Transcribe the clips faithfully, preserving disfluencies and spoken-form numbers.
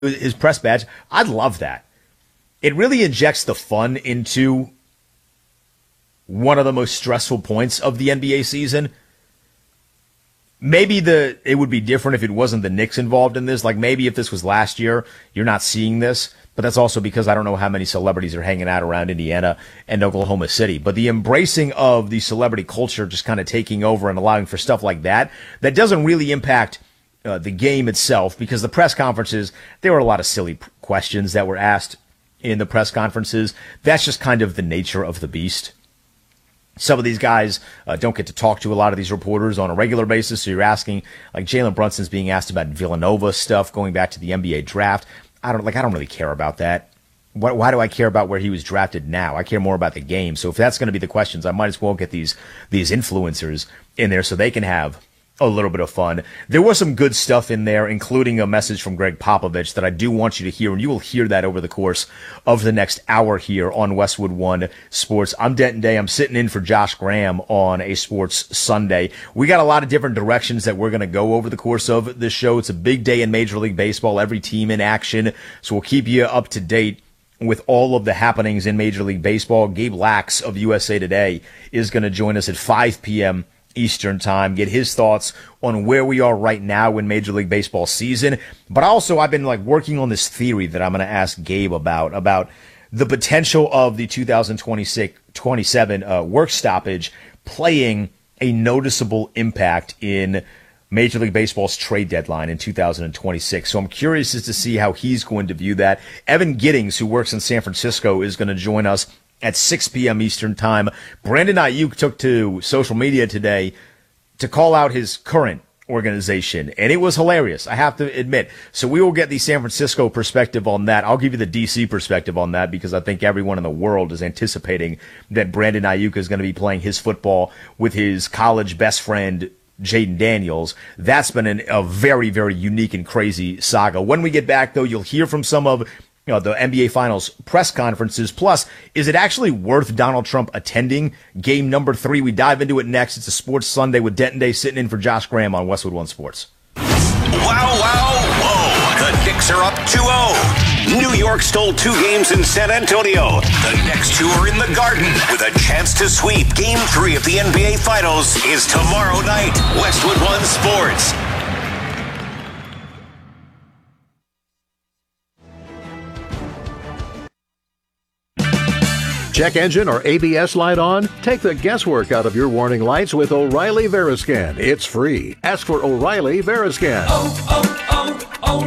his press badge. I'd love that. It really injects the fun into one of the most stressful points of the N B A season. Maybe the it would be different if it wasn't the Knicks involved in this. Like maybe if this was last year, you're not seeing this. But that's also because I don't know how many celebrities are hanging out around Indiana and Oklahoma City. But the embracing of the celebrity culture just kind of taking over and allowing for stuff like that, that doesn't really impact uh, the game itself, because the press conferences, there were a lot of silly p- questions that were asked in the press conferences. That's just kind of the nature of the beast. Some of these guys uh, don't get to talk to a lot of these reporters on a regular basis. So you're asking, like Jalen Brunson's being asked about Villanova stuff going back to the N B A draft. I don't like. I don't really care about that. Why, why do I care about where he was drafted now? I care more about the game. So if that's going to be the questions, I might as well get these these influencers in there so they can have a little bit of fun. There was some good stuff in there, including a message from Greg Popovich that I do want you to hear, and you will hear that over the course of the next hour here on Westwood One Sports. I'm Denton Day. I'm sitting in for Josh Graham on a Sports Sunday. We got a lot of different directions that we're going to go over the course of this show. It's a big day in Major League Baseball, every team in action, so we'll keep you up to date with all of the happenings in Major League Baseball. Gabe Lax of U S A Today is going to join us at five p.m. Eastern time, get his thoughts on where we are right now in Major League Baseball season. But also, I've been like working on this theory that I'm going to ask Gabe about, about the potential of the two thousand twenty-six twenty-seven uh, work stoppage playing a noticeable impact in Major League Baseball's trade deadline in two thousand twenty-six. So I'm curious as to see how he's going to view that. Evan Giddings, who works in San Francisco, is going to join us at six p.m. Eastern time. Brandon Ayuk took to social media today to call out his current organization, and it was hilarious, I have to admit. So we will get the San Francisco perspective on that. I'll give you the D C perspective on that, because I think everyone in the world is anticipating that Brandon Ayuk is going to be playing his football with his college best friend, Jaden Daniels. That's been an, a very, very unique and crazy saga. When we get back, though, you'll hear from some of you know, the N B A Finals press conferences. Plus, is it actually worth Donald Trump attending game number three? We dive into it next. It's a Sports Sunday with Denton Day sitting in for Josh Graham on Westwood One Sports. Wow, wow, whoa. The Knicks are up two oh. New York stole two games in San Antonio. The next two are in the Garden with a chance to sweep. Game three of the N B A Finals is tomorrow night. Westwood One Sports. Check engine or A B S light on? Take the guesswork out of your warning lights with O'Reilly Veriscan. It's free. Ask for O'Reilly Veriscan. Oh,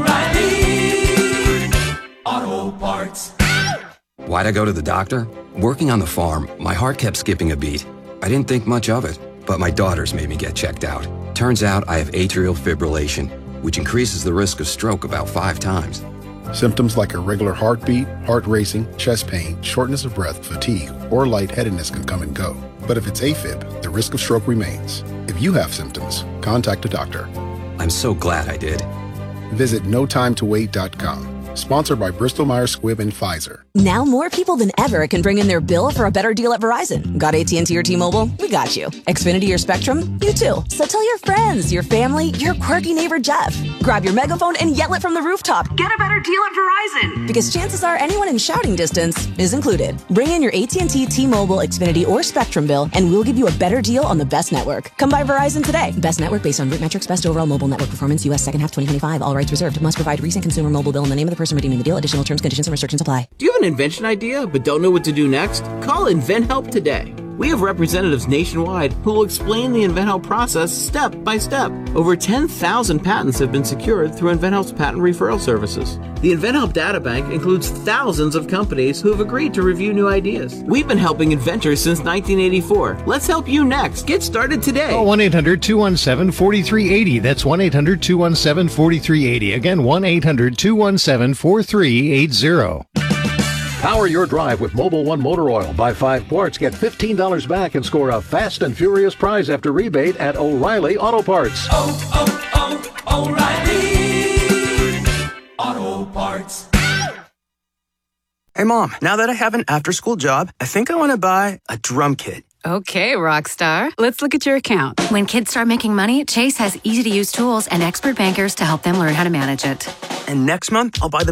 oh, oh, O'Reilly Auto Parts. Why'd I go to the doctor? Working on the farm, my heart kept skipping a beat. I didn't think much of it, but my daughters made me get checked out. Turns out I have atrial fibrillation, which increases the risk of stroke about five times. Symptoms like irregular heartbeat, heart racing, chest pain, shortness of breath, fatigue, or lightheadedness can come and go. But if it's AFib, the risk of stroke remains. If you have symptoms, contact a doctor. I'm so glad I did. Visit no time to wait dot com. Sponsored by Bristol-Myers Squibb and Pfizer. Now more people than ever can bring in their bill for a better deal at Verizon. Got A T and T or T-Mobile? We got you. Xfinity or Spectrum? You too. So tell your friends, your family, your quirky neighbor Jeff. Grab your megaphone and yell it from the rooftop. Get a better deal at Verizon. Because chances are anyone in shouting distance is included. Bring in your A T and T, T-Mobile, Xfinity, or Spectrum bill, and we'll give you a better deal on the best network. Come by Verizon today. Best network based on root metrics, best overall mobile network performance, U S second half twenty twenty-five. All rights reserved. Must provide recent consumer mobile bill and the name of the person redeeming the deal. Additional terms, conditions, and restrictions apply. Do you have an invention idea but don't know what to do next? Call InventHelp today. We have representatives nationwide who will explain the InventHelp process step by step. Over ten thousand patents have been secured through InventHelp's patent referral services. The InventHelp databank includes thousands of companies who have agreed to review new ideas. We've been helping inventors since nineteen eighty-four. Let's help you next. Get started today. Call one eight hundred two one seven four three eight zero. That's one eight hundred two one seven four three eight zero. Again, one eight hundred two one seven four three eight zero. Power your drive with Mobil one Motor Oil. Buy five quarts, get fifteen dollars back, and score a fast and furious prize after rebate at O'Reilly Auto Parts. Oh, oh, oh, O'Reilly Auto Parts. Hey, Mom, now that I have an after-school job, I think I want to buy a drum kit. Okay, rock star. Let's look at your account. When kids start making money, Chase has easy-to-use tools and expert bankers to help them learn how to manage it. And next month, I'll buy the